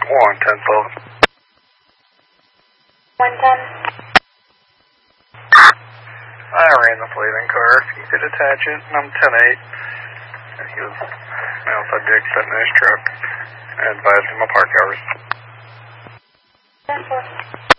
110. 110. I ran the fleeting car. You could attach it. I'm 10-8. And he was outside Dick sitting in his truck. I advised him of park hours. 10-4.